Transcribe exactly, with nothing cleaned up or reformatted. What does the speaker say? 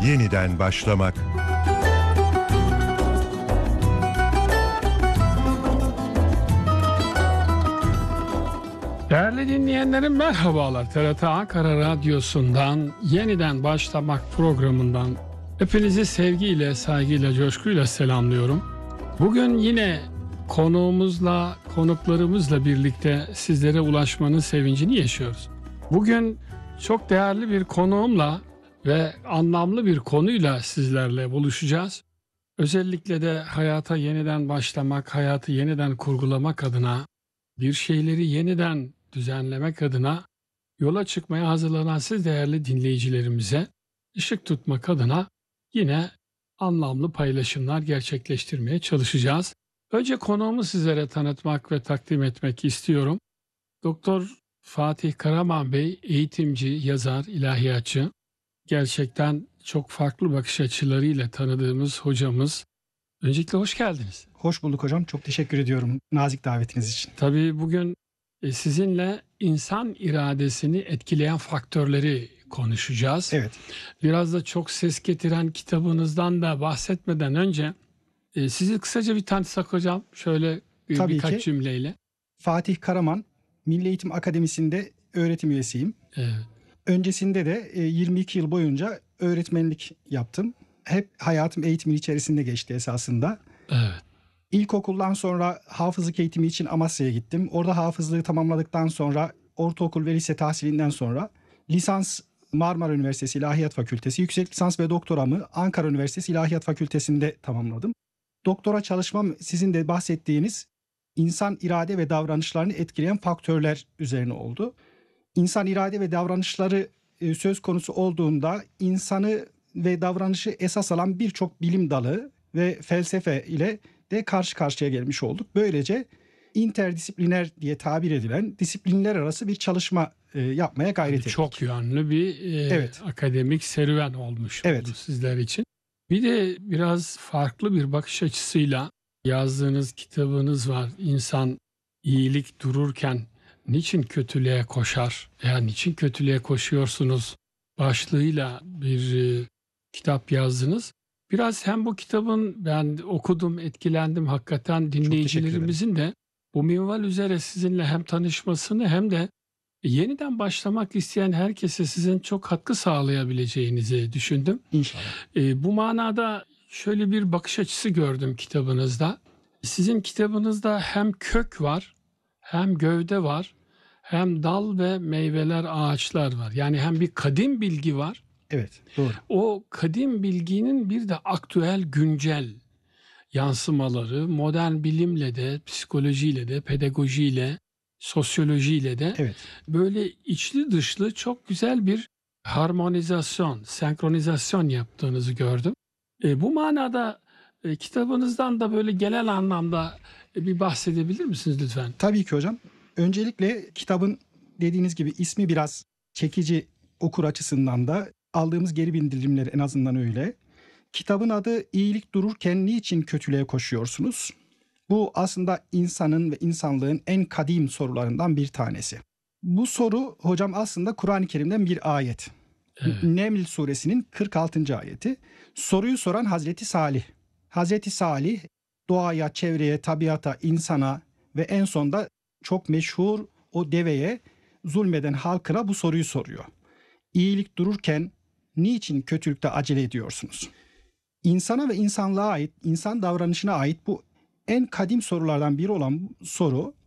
yeniden başlamak. Değerli dinleyenlerim merhabalar. T R T Ankara Radyosu'ndan yeniden başlamak programından hepinizi sevgiyle, saygıyla, coşkuyla selamlıyorum. Bugün yine konuğumuzla, konuklarımızla birlikte sizlere ulaşmanın sevincini yaşıyoruz. Bugün çok değerli bir konuğumla ve anlamlı bir konuyla sizlerle buluşacağız. Özellikle de hayata yeniden başlamak, hayatı yeniden kurgulamak adına, bir şeyleri yeniden düzenlemek adına yola çıkmaya hazırlanan siz değerli dinleyicilerimize ışık tutmak adına yine anlamlı paylaşımlar gerçekleştirmeye çalışacağız. Önce konuğumu sizlere tanıtmak ve takdim etmek istiyorum. Doktor Fatih Karaman Bey eğitimci, yazar, ilahiyatçı. Gerçekten çok farklı bakış açılarıyla tanıdığımız hocamız. Öncelikle hoş geldiniz. Hoş bulduk hocam. Çok teşekkür ediyorum nazik davetiniz için. Tabii bugün sizinle insan iradesini etkileyen faktörleri konuşacağız. Evet. Biraz da çok ses getiren kitabınızdan da bahsetmeden önce sizi kısaca bir tanıtsak hocam. Şöyle bir, Tabii birkaç ki. cümleyle. Fatih Karaman, Milli Eğitim Akademisi'nde öğretim üyesiyim. Evet. Öncesinde de yirmi iki yıl boyunca öğretmenlik yaptım. Hep hayatım eğitimin içerisinde geçti esasında. Evet. İlkokuldan sonra hafızlık eğitimi için Amasya'ya gittim. Orada hafızlığı tamamladıktan sonra ortaokul ve lise tahsilinden sonra lisans Marmara Üniversitesi İlahiyat Fakültesi, yüksek lisans ve doktoramı Ankara Üniversitesi İlahiyat Fakültesi'nde tamamladım. Doktora çalışmam sizin de bahsettiğiniz insan irade ve davranışlarını etkileyen faktörler üzerine oldu. İnsan irade ve davranışları söz konusu olduğunda insanı ve davranışı esas alan birçok bilim dalı ve felsefe ile de karşı karşıya gelmiş olduk. Böylece interdisipliner diye tabir edilen disiplinler arası bir çalışma e, yapmaya gayret ettik. Çok yönlü bir e, Evet. akademik serüven olmuş Evet. oldu sizler için. Bir de biraz farklı bir bakış açısıyla yazdığınız kitabınız var. İnsan iyilik dururken niçin kötülüğe koşar? Yani niçin kötülüğe koşuyorsunuz? Başlığıyla bir e, kitap yazdınız. Biraz hem bu kitabın ben okudum, etkilendim. Hakikaten dinleyicilerimizin de bu minval üzere sizinle hem tanışmasını hem de yeniden başlamak isteyen herkese sizin çok katkı sağlayabileceğinizi düşündüm. İnşallah. E, bu manada şöyle bir bakış açısı gördüm kitabınızda. Sizin kitabınızda hem kök var, hem gövde var, hem dal ve meyveler, ağaçlar var. Yani hem bir kadim bilgi var. Evet, doğru. O kadim bilginin bir de aktüel, güncel yansımaları modern bilimle de, psikolojiyle de, pedagojiyle, sosyolojiyle de Evet. böyle içli dışlı çok güzel bir harmonizasyon, senkronizasyon yaptığınızı gördüm. E, bu manada e, kitabınızdan da böyle genel anlamda e, bir bahsedebilir misiniz lütfen? Tabii ki hocam. Öncelikle kitabın dediğiniz gibi ismi biraz çekici okur açısından da aldığımız geri bildirimler en azından öyle. Kitabın adı İyilik Dururken Niçin Kötülüğe Koşuyorsunuz? Bu aslında insanın ve insanlığın en kadim sorularından bir tanesi. Bu soru hocam aslında Kur'an-ı Kerim'den bir ayet. Evet. Neml suresinin kırk altıncı ayeti. Soruyu soran Hazreti Salih. Hazreti Salih doğaya, çevreye, tabiata, insana ve en sonda çok meşhur o deveye zulmeden halkına bu soruyu soruyor. İyilik dururken niçin kötülükte acele ediyorsunuz? İnsana ve insanlığa ait, insan davranışına ait bu en kadim sorulardan biri olan soru